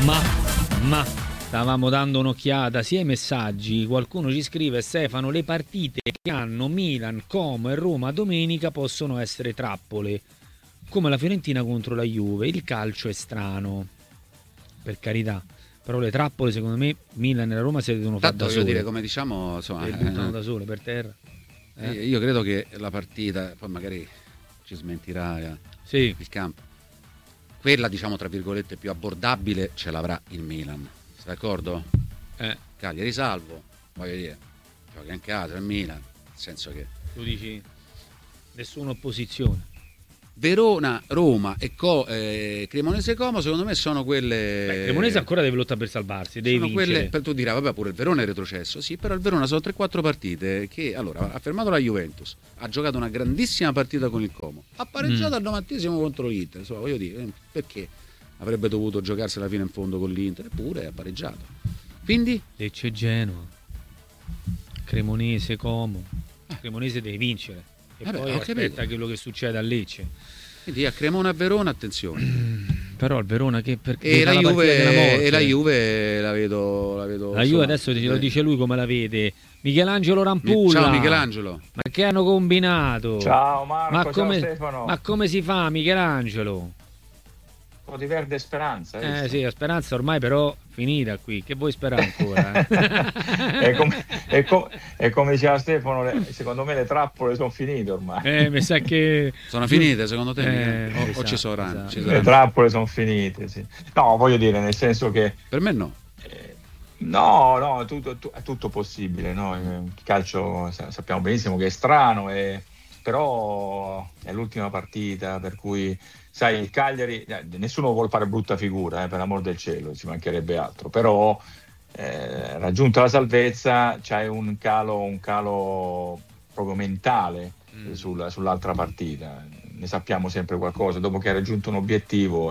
Ma stavamo dando un'occhiata sia ai messaggi. Qualcuno ci scrive: Stefano, le partite che hanno Milan, Como e Roma domenica possono essere trappole, come la Fiorentina contro la Juve. Il calcio è strano, per carità, però le trappole secondo me Milan e la Roma si devono fare da sole. Dire, come diciamo, insomma, le buttano da sole per terra. Io credo che la partita, poi magari ci smentirà sì, il campo, quella diciamo tra virgolette più abbordabile ce l'avrà il Milan, sei d'accordo? Cagliari salvo, voglio dire, gioca in casa il Milan, nel senso che tu dici nessuna opposizione. Verona, Roma e Cremonese Como secondo me sono quelle. Cremonese ancora deve lottare per salvarsi, deve sono vincere. Quelle, per tu dirai vabbè pure il Verona è retrocesso, sì, però il Verona sono 3-4 partite che allora ha fermato la Juventus, ha giocato una grandissima partita con il Como, ha pareggiato al 90° contro l'Inter, insomma, voglio dire, perché avrebbe dovuto giocarsela fino in fondo con l'Inter, eppure ha pareggiato. Quindi Lecce Genoa, Cremonese Como, Cremonese deve vincere. E poi aspetta quello che succede a Lecce. Quindi a Cremona e Verona attenzione. Però il Verona che perché e la Juve la vedo la Juve adesso lo dice lui come la vede. Michelangelo Rampulla. Ciao Michelangelo. Ma che hanno combinato? Ciao Marco, ciao Stefano. Ma come si fa Michelangelo? Un po' di verde speranza. Sì, la speranza ormai però finita qui, che vuoi sperare ancora? è come diceva Stefano, secondo me le trappole sono finite ormai. Mi sa che sono finite secondo te? O ci saranno? Le trappole sono finite, sì. No, voglio dire, nel senso che per me no. No, è tutto possibile, no? Il calcio sappiamo benissimo che è strano, però è l'ultima partita, per cui sai, il Cagliari, nessuno vuole fare brutta figura, per l'amor del cielo, ci mancherebbe altro, però raggiunta la salvezza c'hai un calo proprio mentale sull'altra partita, ne sappiamo sempre qualcosa, dopo che hai raggiunto un obiettivo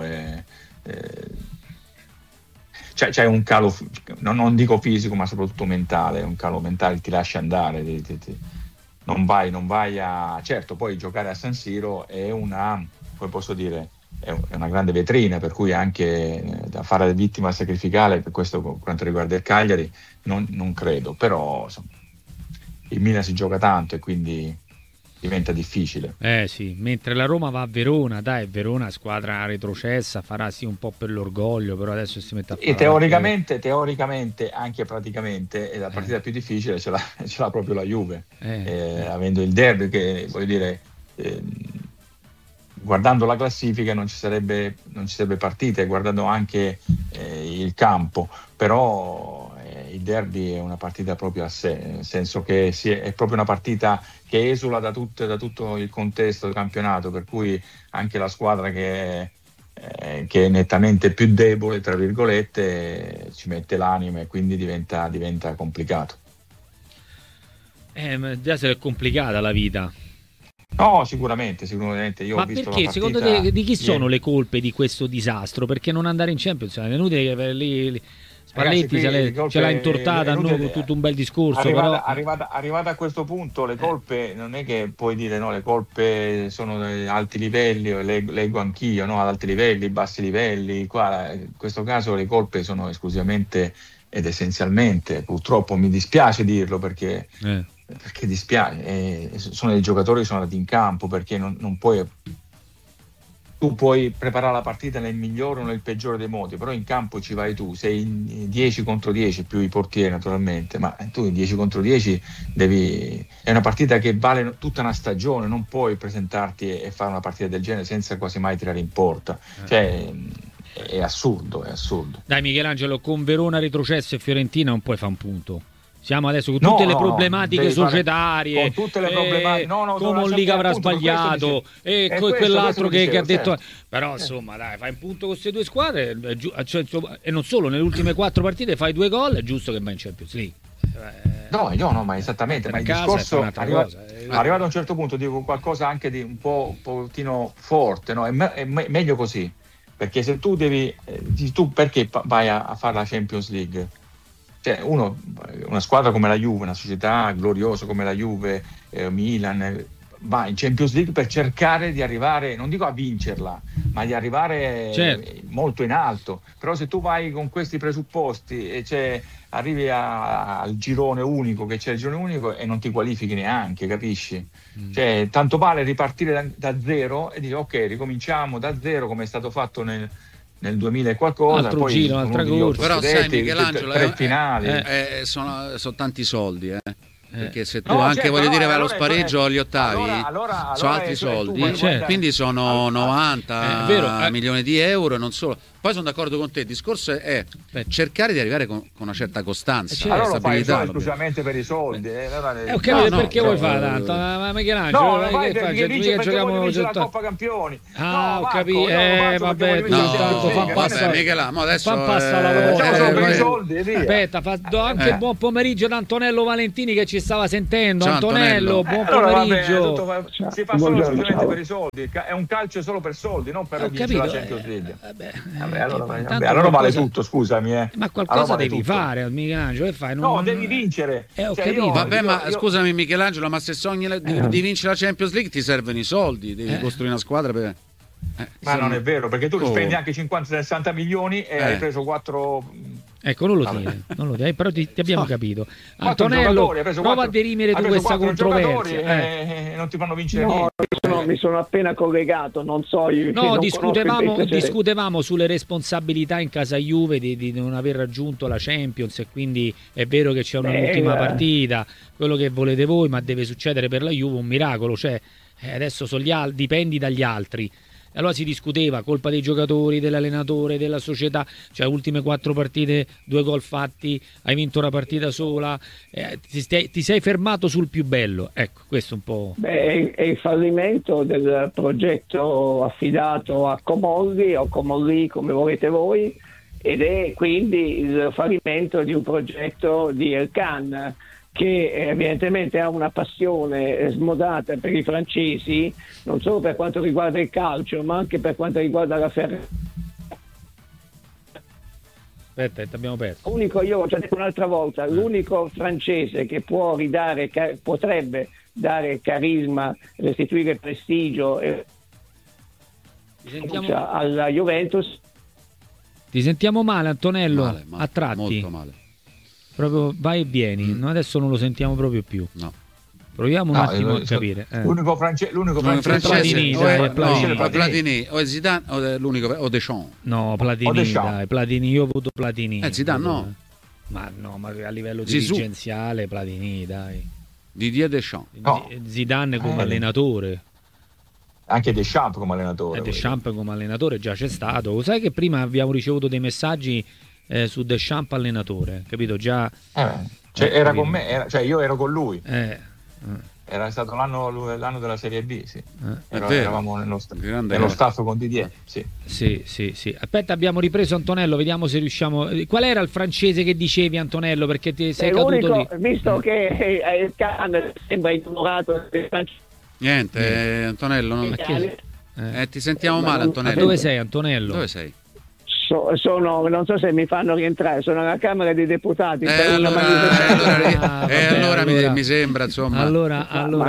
c'è un calo, non dico fisico ma soprattutto mentale, un calo mentale, ti lascia andare, non vai a. Certo, poi giocare a San Siro è una grande vetrina, per cui anche da fare vittima sacrificale, per questo quanto riguarda il Cagliari non credo, però insomma, il Milan si gioca tanto e quindi diventa difficile. Sì, mentre la Roma va a Verona, dai, Verona squadra retrocessa, farà sì un po' per l'orgoglio, però adesso si mette a fare. E teoricamente, anche praticamente, è la partita più difficile, ce l'ha proprio la Juve, avendo il derby che, voglio dire, guardando la classifica non ci sarebbe partita, guardando anche il campo, però il derby è una partita proprio a sé, nel senso che è proprio una partita che esula da tutto il contesto del campionato, per cui anche la squadra che è nettamente più debole, tra virgolette, ci mette l'anima e quindi diventa complicato. Già se è complicata la vita. No, sicuramente. Io ma ho visto perché la partita, secondo te di chi sono le colpe di questo disastro? Perché non andare in Champions? È inutile che lì Spalletti ce l'ha intortata con tutto un bel discorso. Arrivata a questo punto, le colpe non è che puoi dire no, le colpe sono ad alti livelli, leggo anch'io, no, ad alti livelli, bassi livelli. Qua in questo caso le colpe sono esclusivamente ed essenzialmente, purtroppo mi dispiace dirlo perché dispiace, sono dei giocatori che sono andati in campo, perché non puoi. Tu puoi preparare la partita nel migliore o nel peggiore dei modi, però in campo ci vai tu, sei in 10 contro 10 più i portieri naturalmente, ma tu in 10 contro 10 è una partita che vale tutta una stagione, non puoi presentarti e fare una partita del genere senza quasi mai tirare in porta, cioè è assurdo. Dai Michelangelo, con Verona retrocesso e Fiorentina non puoi fare un punto. Siamo adesso con tutte le problematiche societarie, con tutte le problematiche, Comonliga avrà sbagliato e quell'altro che ha detto, però insomma dai, fai un punto con queste due squadre e non solo, nelle ultime 4 partite fai 2 gol, è giusto che vai in Champions League. No, ma esattamente, ma il discorso arrivato a un certo punto, dico qualcosa anche di un pochino forte, no? È meglio così, perché se tu tu perché vai a fare la Champions League? Cioè una squadra come la Juve, una società gloriosa come la Juve, Milan, va in Champions League per cercare di arrivare, non dico a vincerla, ma di arrivare molto in alto. Però se tu vai con questi presupposti e arrivi al girone unico, che c'è il girone unico, e non ti qualifichi neanche, capisci? Cioè, tanto vale ripartire da zero e dire ok, ricominciamo da zero, come è stato fatto nel 2000 e qualcosa, altro poi giro, altra corsa. Però sai, Michelangelo, 3 finali. Sono tanti soldi, perché se tu vai allo spareggio agli ottavi, sono altri soldi, quindi sono 90 milioni di euro, non solo. Poi sono d'accordo con te, il discorso è cercare di arrivare con una certa costanza, allora stabilità. Lo fai esclusivamente per i soldi. Perché vuoi fare tanto? Ma Michelangelo, perché voglio vincere la Coppa Campioni. Ho capito. Vabbè, adesso passa la volta. Aspetta, fa anche buon pomeriggio da Antonello Valentini che ci stava sentendo. Antonello, buon pomeriggio. Si fa solo esclusivamente per i soldi. È un calcio solo per soldi, non per vincere la Champions League. Allora vale tutto, scusami. Ma qualcosa devi fare, Michelangelo, che fai? No, devi vincere. Scusami Michelangelo, ma se sogni di vincere la Champions League ti servono i soldi, devi costruire una squadra per... ma non è vero, perché tu spendi anche 50-60 milioni e hai preso 4... Ecco, non lo dire, però ti abbiamo capito. Antonello, prova a dirimere tu questa controversia. Non ti fanno vincere mi sono appena collegato, non so io. No, discutevamo sulle responsabilità in casa Juve di non aver raggiunto la Champions, e quindi è vero che c'è un'ultima partita, quello che volete voi, ma deve succedere per la Juve un miracolo, cioè adesso dipendi dagli altri. Allora si discuteva, colpa dei giocatori, dell'allenatore, della società, cioè ultime 4 partite, 2 gol fatti, hai vinto una partita sola, ti sei fermato sul più bello, ecco, questo un po'... è il fallimento del progetto affidato a Comolli o Comolli come volete voi, ed è quindi il fallimento di un progetto di Elkann, che evidentemente ha una passione smodata per i francesi, non solo per quanto riguarda il calcio, ma anche per quanto riguarda la Ferrari. Aspetta, abbiamo perso. Io ho già detto un'altra volta, l'unico francese che può potrebbe dare carisma, restituire prestigio alla Juventus. Ti sentiamo male, Antonello? Male, a tratti. Molto male. Proprio vai e vieni, adesso non lo sentiamo proprio più. No. Proviamo un attimo a capire. L'unico francese Platini, Platini o Zidane o Deschamps. No, Platini, dai, Platini, io voto Platini. Zidane no. Ma a livello dirigenziale Platini, dai. Didier Deschamps. Zidane come allenatore. Anche Deschamps come allenatore. Deschamps come allenatore già c'è stato. Sai che prima abbiamo ricevuto dei messaggi su Deschamps allenatore, capito? Già era con me, io ero con lui. Era stato l'anno della Serie B, sì. Eravamo nello staff con Didier. Sì. Aspetta, abbiamo ripreso Antonello, vediamo se riusciamo. Qual era il francese che dicevi, Antonello? Perché ti sei caduto lì. Visto che il Can sembra innamorato del francese. Niente, Antonello. Ti sentiamo male, Antonello. Dove sei, Antonello? Dove sei? Non so se mi fanno rientrare, sono alla Camera dei Deputati. Allora mi sembra, insomma. Allora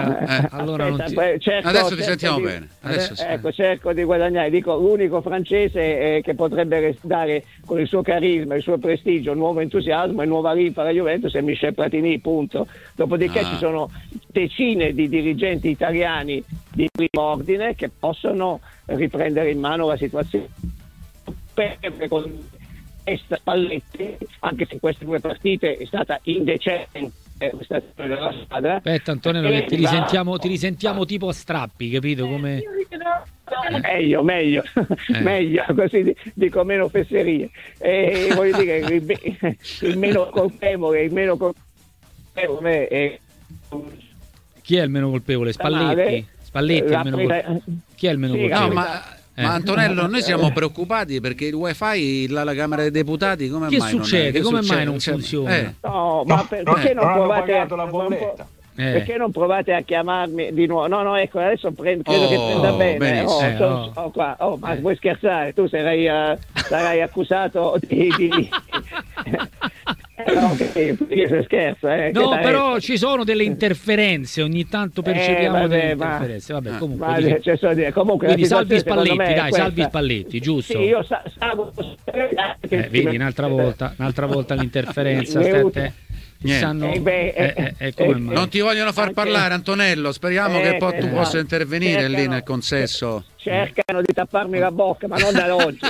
adesso ti sentiamo bene. Cerco di guadagnare. Dico, l'unico francese che potrebbe dare con il suo carisma, il suo prestigio, nuovo entusiasmo e nuova linfa alla Juventus è Michel Platini, punto. Dopodiché ci sono decine di dirigenti italiani di primo ordine che possono riprendere in mano la situazione. Con Spalletti, anche se in queste 2 partite è stata indecente questa della squadra. Aspetta, Antonello, che ti risentiamo tipo a strappi, capito? Come... meglio così dico meno fesserie, voglio dire il meno colpevole è... Chi è il meno colpevole? Spalletti è il meno colpevole. Chi è il meno colpevole? Ma Antonello, noi siamo preoccupati perché il wifi, la Camera dei Deputati, come che mai succede? Come mai non funziona? Perché non provate pagato la bolletta? Perché non provate a chiamarmi di nuovo? No, ecco, adesso credo che prenda bene. Ma vuoi scherzare? Tu sarai accusato di No, che se scherza, no, però ci sono delle interferenze, ogni tanto percepiamo delle interferenze. Vabbè, comunque quindi salvi Spalletti, dai, questa. Salvi Spalletti, giusto? Sì, io salvo vedi, un'altra volta l'interferenza. Non ti vogliono far parlare, Antonello. Speriamo che poi tu possa intervenire lì nel consesso. Cercano di tapparmi la bocca, ma non da oggi.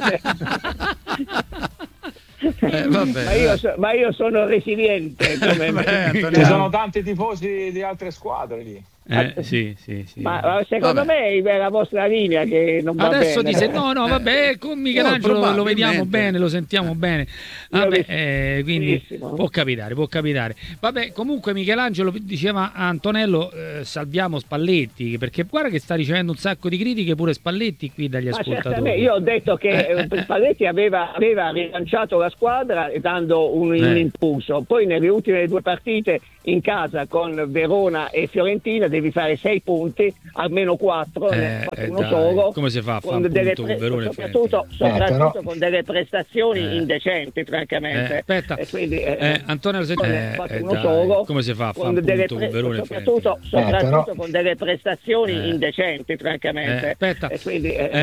Ma io sono resiliente. Ci sono tanti tifosi di altre squadre lì. Sì. Ma secondo me è la vostra linea che non va adesso bene. Vabbè, con Michelangelo lo vediamo bene, lo sentiamo bene. Quindi può capitare. Vabbè, comunque Michelangelo diceva a Antonello, salviamo Spalletti, perché guarda che sta ricevendo un sacco di critiche pure Spalletti qui dagli ascoltatori. Io ho detto che Spalletti aveva rilanciato la squadra dando un impulso, poi nelle ultime 2 partite in casa con Verona e Fiorentina devi fare 6 punti, almeno 4, uno solo. Come si fa a fare un punto con Verona e soprattutto con delle prestazioni indecenti, francamente. Aspetta, quindi, Antonio, uno solo, come si fa a fare un punto con Verona e Fiorentina? Soprattutto con delle prestazioni indecenti, francamente. Aspetta, quindi,